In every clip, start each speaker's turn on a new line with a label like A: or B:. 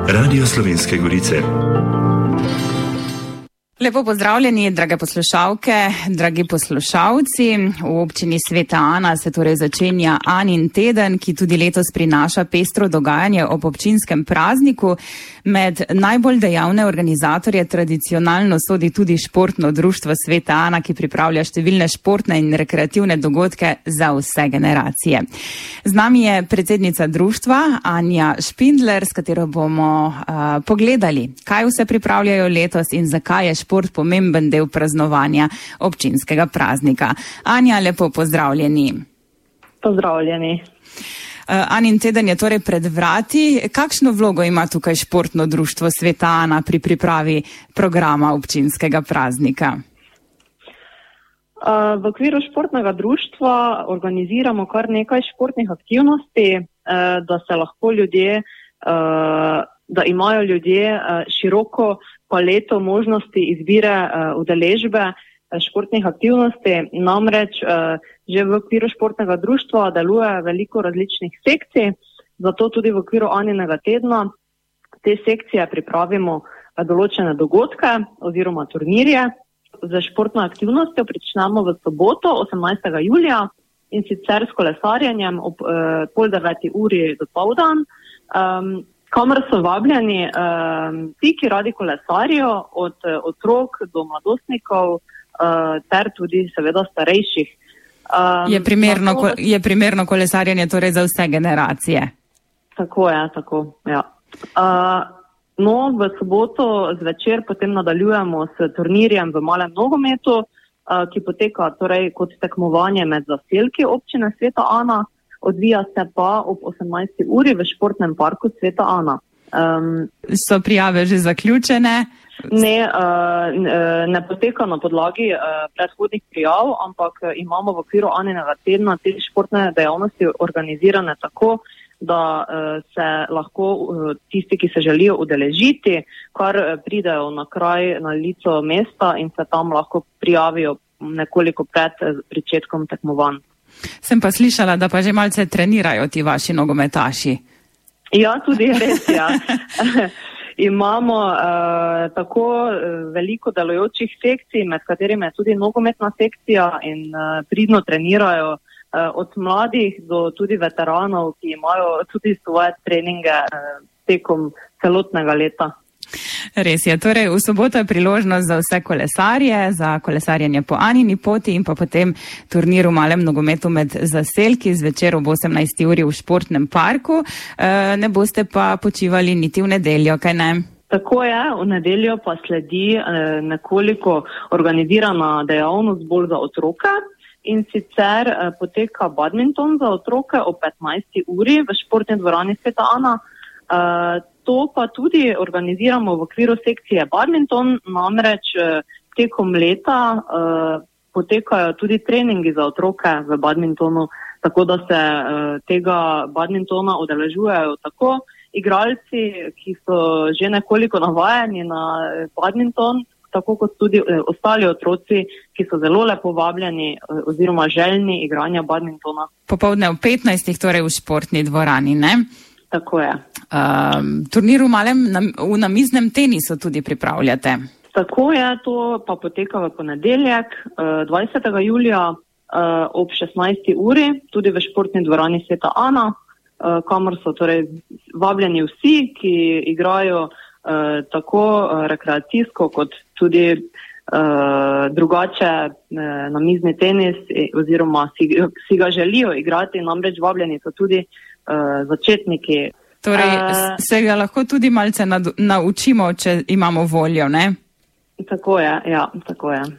A: Radio Slovenske Gorice.
B: Lepo pozdravljeni, drage poslušalke, dragi poslušalci. V občini Sveta Ana se torej začenja Anin teden, ki tudi letos prinaša pestro dogajanje ob občinskem prazniku. Med najbolj dejavne organizatorje tradicionalno sodi tudi športno društvo Sveta Ana, ki pripravlja številne športne in rekreativne dogodke za vse generacije. Z nami je predsednica društva Anja Špindler, s katero bomo pogledali, kaj vse pripravljajo letos in zakaj je šport pomemben del praznovanja občinskega praznika. Anja, lepo pozdravljeni.
C: Pozdravljeni.
B: Anin teden je torej pred vrati. Kakšno vlogo ima tukaj športno društvo Sveta Ana pri pripravi programa občinskega praznika?
C: V okviru športnega društva organiziramo kar nekaj športnih aktivnosti, da se lahko ljudje, da imajo ljudje široko paleto možnosti izbire udeležbe športnih aktivnosti. Namreč že v okviru športnega društva deluje veliko različnih sekcij, zato tudi v okviru Aninega tedna te sekcije pripravimo določene dogodke oziroma turnirje. Za športno aktivnostjo pričnemo v soboto 18. julija in sicer s kolesarjenjem ob 8:30 dopoldan, kamor so vabljeni ti, ki radi kolesarijo, od otrok do mladostnikov ter tudi seveda starejših.
B: Je primerno kolesarjenje torej za vse generacije?
C: Tako je, tako, ja. V soboto zvečer potem nadaljujemo s turnirjem v malem nogometu, ki poteka torej kot tekmovanje med zaselki občine Sveta Ana, odvija se pa ob 18. uri v športnem parku Sveta Ana.
B: So prijave že zaključene?
C: Ne poteka na podlagi predhodnih prijav, ampak imamo v okviru Aninega tedna te športne dejavnosti organizirane tako, da se lahko tisti, ki se želijo udeležiti, kar pridejo na kraj, na lico mesta in se tam lahko prijavijo nekoliko pred pričetkom tekmovanj.
B: Sem pa slišala, da pa že malce trenirajo ti vaši nogometaši.
C: Ja, tudi res, ja. Imamo tako veliko delujočih sekcij, med katerimi je tudi nogometna sekcija in pridno trenirajo od mladih do tudi veteranov, ki imajo tudi svoje treninge tekom celotnega leta.
B: Res je, torej v soboto je priložnost za vse kolesarje, za kolesarjenje po Anini poti in pa potem turnir v malem nogometu med zaselki zvečer ob 18. uri v športnem parku. Ne boste pa počivali niti v nedeljo, kaj ne?
C: Tako je, v nedeljo pa sledi nekoliko organizirana dejavnost bolj za otroke in sicer poteka badminton za otroke ob 15. uri v športni dvorani Sveta Ana. To pa tudi organiziramo v okviru sekcije badminton, namreč tekom leta potekajo tudi treningi za otroke v badmintonu, tako da se tega badmintona udeležujejo tako igralci, ki so že nekoliko navajeni na badminton, tako kot tudi ostali otroci, ki so zelo lepo vabljeni oziroma željni igranja badmintona.
B: Popoldne ob 15. torej v športni dvorani, ne?
C: Tako je.
B: Turnir v malem v namiznem tenisu tudi pripravljate.
C: Tako je, to pa poteka v ponedeljek 20. julija ob 16. uri, tudi v športni dvorani Sveta Ana, kamor so torej vabljeni vsi, ki igrajo tako rekreacijsko kot tudi drugače namizni tenis oziroma si ga želijo igrati, namreč vabljeni so tudi začetniki.
B: Torej se ga lahko tudi malce naučimo, če imamo voljo, ne?
C: Tako je, ja, tako je.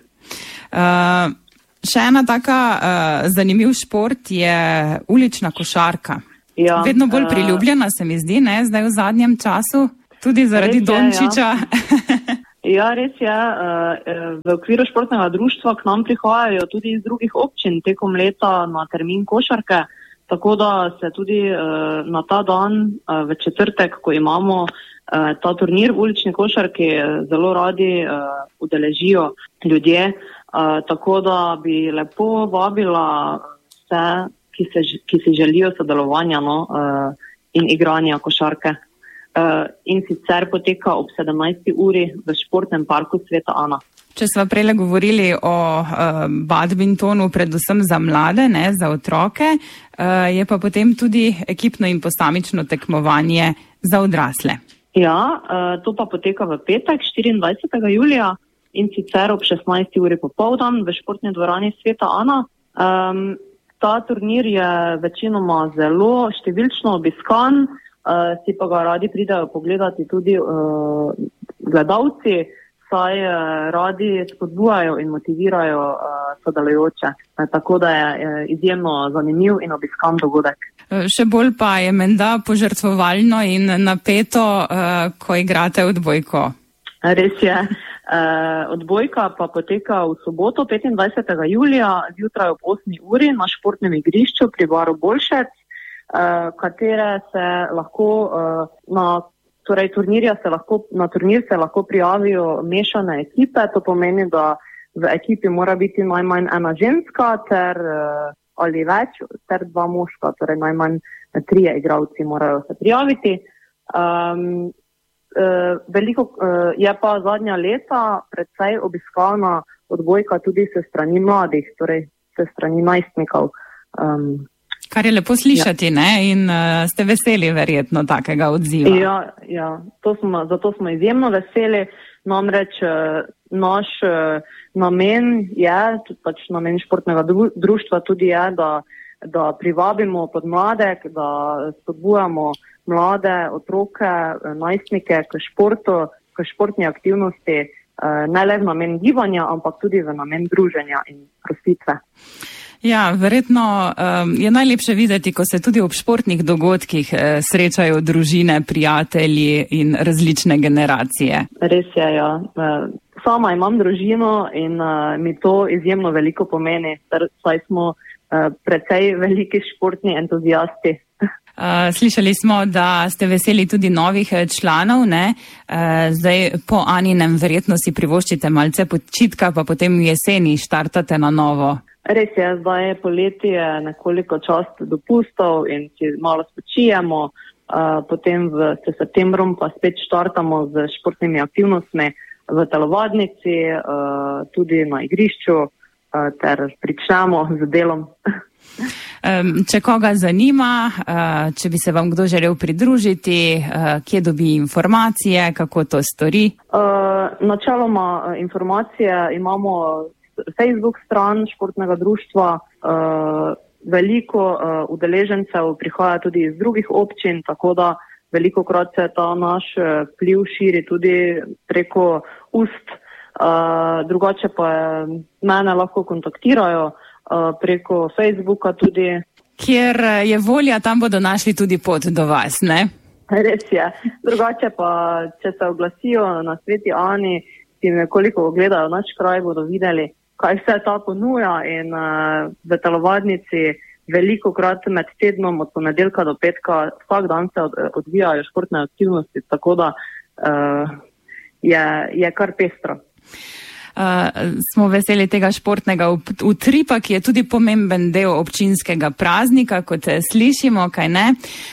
B: Še ena taka zanimiv šport je ulična košarka.
C: Ja,
B: vedno bolj priljubljena se mi zdi, ne, zdaj v zadnjem času, tudi zaradi Dončića.
C: Ja, res je. V okviru športnega društva k nam prihajajo tudi iz drugih občin tekom leta na termin košarke, tako da se tudi na ta dan v četrtek, ko imamo ta turnir v ulični košarki, zelo radi udeležijo ljudje, tako da bi lepo vabila vse, ki si želijo sodelovanja in igranja košarke. in sicer poteka ob 17. uri v športnem parku Sveta Ana.
B: Če smo prej govorili o badmintonu, predvsem za mlade, ne, za otroke, je pa potem tudi ekipno in posamično tekmovanje za odrasle.
C: Ja, to pa poteka v petek, 24. julija in sicer ob 16. uri popoldan v športni dvorani Sveta Ana. Ta turnir je večinoma zelo številčno obiskan, si pa ga radi pridajo pogledati tudi gledalci, saj radi spodbujajo in motivirajo sodelujoče. Tako da je izjemno zanimiv in obiskan dogodek.
B: Še bolj pa je menda požrtvovalno in napeto, ko igrate odbojko.
C: Res je. Odbojka pa poteka v soboto 25. julija zjutraj ob 8. uri na športnem igrišču pri baru Bolšec, katere se lahko na turnir se lahko prijavijo mešane ekipe. To pomeni, da v ekipi mora biti najmanj ena ženska ali več, ter 2 moška, torej najmanj 3 igralci morajo se prijaviti. Veliko je pa zadnja leta predvsej obiskana odbojka tudi se strani mladih, torej se strani najstnikov.
B: Kar je lepo slišati, ne? In ste veseli verjetno takega odziva.
C: Ja, zato smo izjemno veseli. Namreč naš namen je, pač namen športnega društva tudi je, da privabimo podmladek, da spodbujamo mlade otroke, najstnike k športu, k športni aktivnosti, ne le v namen gibanja, ampak tudi v namen druženja in sprostitve.
B: Ja, verjetno je najlepše videti, ko se tudi ob športnih dogodkih srečajo družine, prijatelji in različne generacije.
C: Res je, ja. Sama imam družino in mi to izjemno veliko pomeni, saj smo precej veliki športni entuzijasti.
B: Slišali smo, da ste veseli tudi novih članov, ne? Zdaj po Aninem verjetno si privoščite malce počitka, pa potem v jeseni štartate na novo.
C: Res je, zdaj je poletje nekoliko čas dopustov in si malo spočijemo, potem s septembrom pa spet štartamo z športnimi aktivnostmi v telovadnici, tudi na igrišču, ter pričnemo z delom.
B: Če koga zanima, če bi se vam kdo želel pridružiti, kje dobi informacije, kako to stori?
C: Načeloma informacije imamo Facebook stran športnega društva, veliko udeležencev prihaja tudi iz drugih občin, tako da velikokrat se ta naš vpliv širi tudi preko ust. Drugače pa mene lahko kontaktirajo preko Facebooka tudi.
B: Kjer je volja, tam bodo našli tudi pot do vas, ne?
C: Res je. Drugače pa, če se oglasijo na Sveti Ani, ki nekoliko ogledajo naš kraj, bodo videli, kaj vse ta ponuja in v telovadnici velikokrat med tednom od ponedeljka do petka vsak dan se odvijajo športne aktivnosti, tako da je kar pestro.
B: Smo veseli tega športnega utripa, ki je tudi pomemben del občinskega praznika, kot slišimo, kaj ne.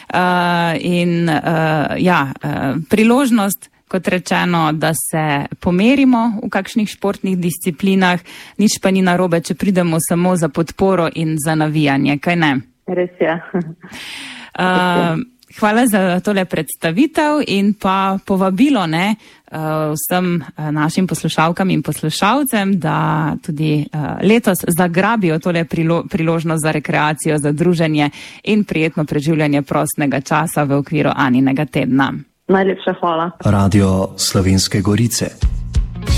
B: Priložnost, kot rečeno, da se pomerimo v kakšnih športnih disciplinah, nič pa ni narobe, če pridemo samo za podporo in za navijanje, kaj ne?
C: Res je.
B: Hvala za tole predstavitev in pa povabilo vsem našim poslušalkam in poslušalcem, da tudi letos zagrabijo tole priložnost za rekreacijo, za druženje in prijetno preživljanje prostega časa v okviru Aninega tedna.
C: Najlepša hvala.
A: Radio Slovenske Gorice.